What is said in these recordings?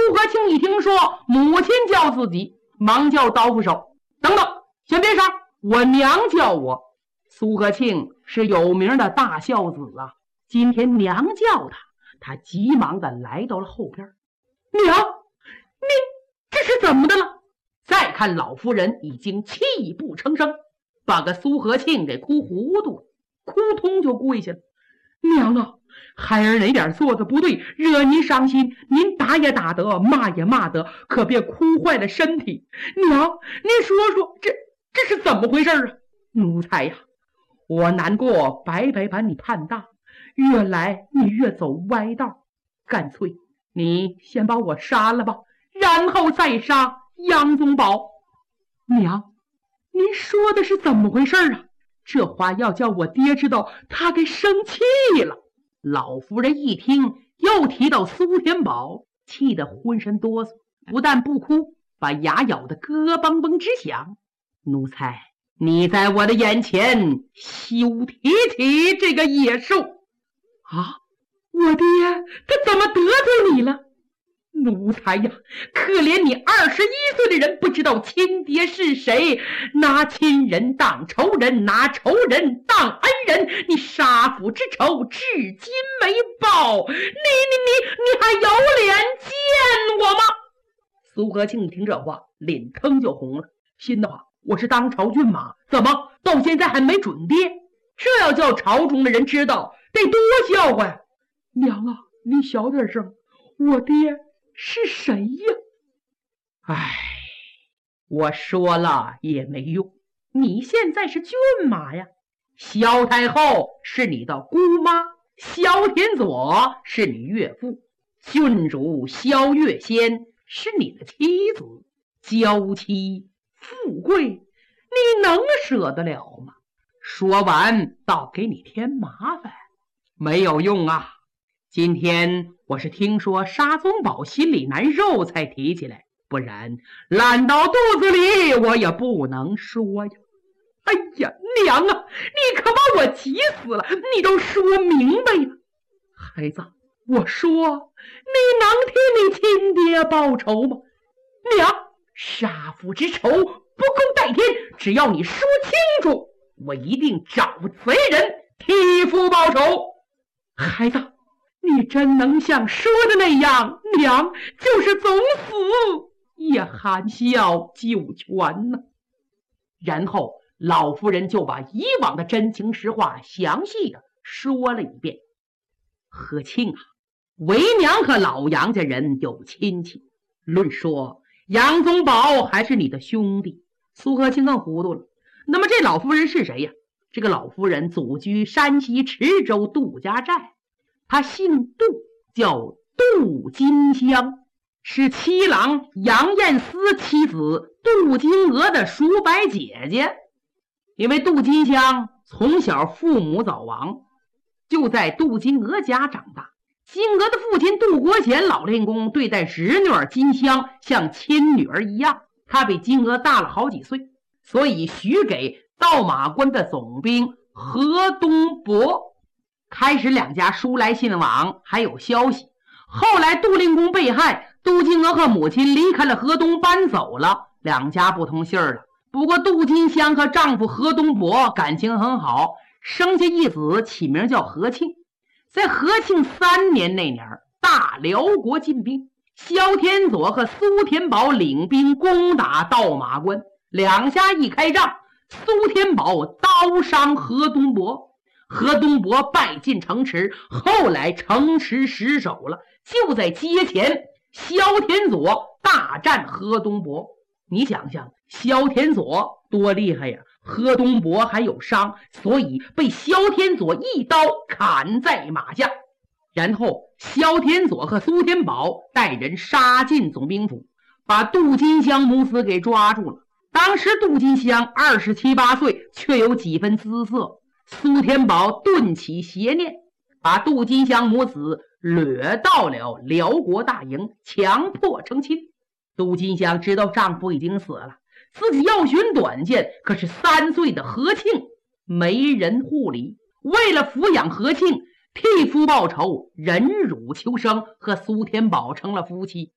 和庆一听说母亲叫自己，忙叫刀斧手：等等，先别杀，我娘叫我。苏和庆是有名的大孝子啊，今天娘叫他急忙的来到了后边。娘，你这是怎么的了？再看老夫人已经泣不成声，把个苏和庆给哭糊涂了，扑通就跪下了。娘啊，孩儿哪点做的不对，惹您伤心，您打也打得，骂也骂得，可别哭坏了身体。娘，您说说，这是怎么回事啊？奴才呀，我难过白白把你盼大，越来你越走歪道，干脆你先把我杀了吧，然后再杀杨宗保。娘，您说的是怎么回事啊？这话要叫我爹知道，他该生气了。老夫人一听又提到苏天宝，气得浑身哆嗦，不但不哭，把牙咬得咯嘣嘣直响。奴才，你在我的眼前休提起这个野兽啊！我爹他怎么得罪你了？奴才呀，可怜你21岁的人不知道亲爹是谁，拿亲人当仇人，拿仇人当恩人，你杀父之仇至今没报，你还有脸见我吗？苏和庆听这话，脸腾就红了，心的话，我是当朝骏马，怎么到现在还没准爹？这要叫朝中的人知道，得多笑话呀！娘啊，你小点声，我爹是谁呀？唉，我说了也没用，你现在是骏马呀。萧太后是你的姑妈，萧天佐是你岳父，郡主萧月仙是你的妻子，娇妻富贵，你能舍得了吗？说完倒给你添麻烦，没有用啊。今天我是听说沙宗保心里难受才提起来，不然烂到肚子里我也不能说呀。哎呀，娘啊，你可把我急死了，你都说明白呀。孩子，我说你能替你亲爹报仇吗？娘，杀父之仇不共戴天，只要你说清楚，我一定找贼人替父报仇。孩子，你真能像说的那样，娘就是总死也含笑九泉呢。然后老夫人就把以往的真情实话详细的说了一遍。和庆啊，为娘和老杨家人有亲戚，论说杨宗保还是你的兄弟。苏和庆更糊涂了，那么这老夫人是谁呀？这个老夫人祖居山西池州杜家寨，她姓杜，叫杜金香，是七郎杨彦思妻子杜金娥的叔伯姐姐。因为杜金香从小父母早亡，就在杜金娥家长大。金娥的父亲杜国贤老练公对待侄女儿金香像亲女儿一样，他比金娥大了好几岁，所以许给道马关的总兵何东伯。开始两家书来信往，还有消息。后来杜令公被害，杜金娥和母亲离开了河东搬走了，两家不通信了。不过杜金香和丈夫何东伯感情很好，生下一子，起名叫和庆。在和庆3年那年，大辽国进兵，萧天佐和苏天宝领兵攻打道马关，两家一开仗，苏天宝刀伤何东伯，何东伯败进城池，后来城池失守了，就在街前，萧天佐大战何东伯。你想想，萧天佐多厉害呀，何东伯还有伤，所以被萧天佐一刀砍在马下。然后萧天佐和苏天宝带人杀进总兵府，把杜金香母子给抓住了。当时杜金香27、28岁，却有几分姿色。苏天宝顿起邪念，把杜金香母子掠到了辽国大营，强迫成亲。杜金香知道丈夫已经死了，自己要寻短见，可是3岁的和庆没人护理。为了抚养和庆，替夫报仇，忍辱求生，和苏天宝成了夫妻。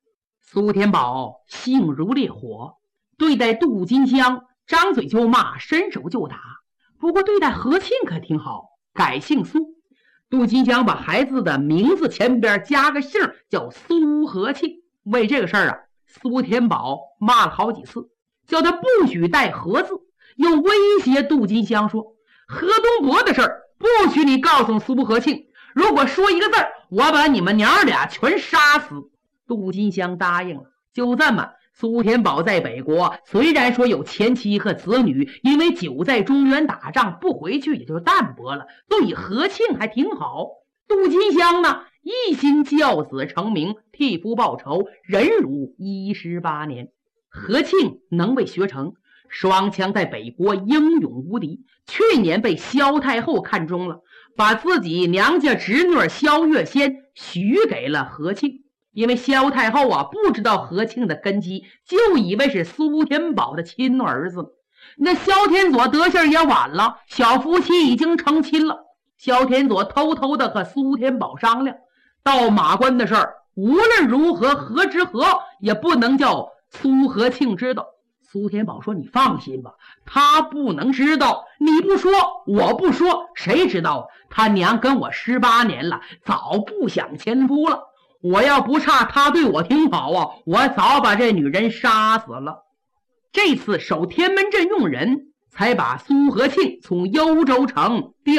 苏天宝性如烈火，对待杜金香张嘴就骂，伸手就打。不过对待何庆可挺好，改姓苏。杜金香把孩子的名字前边加个姓，叫苏和庆。为这个事儿苏天宝骂了好几次，叫他不许带何字，又威胁杜金香说，何东伯的事儿不许你告诉苏和庆，如果说一个字儿，我把你们娘俩全杀死。杜金香答应了。就这么，苏天宝在北国虽然说有前妻和子女，因为久在中原打仗不回去也就淡薄了，对何庆还挺好。杜金香呢，一心教子成名，替夫报仇，忍辱18年。何庆能为学成，双枪在北国英勇无敌，去年被萧太后看中了，把自己娘家侄女萧月仙许给了何庆。因为萧太后不知道何庆的根基，就以为是苏天宝的亲儿子。那萧天佐得信也晚了，小夫妻已经成亲了。萧天佐偷偷的和苏天宝商量，到马关的事儿无论如何何之何也不能叫苏和庆知道。苏天宝说，你放心吧，他不能知道，你不说我不说，谁知道他娘跟我18年了，早不想前夫了。我要不差他对我挺好我早把这女人杀死了。这次守天门阵用人，才把苏和庆从幽州城调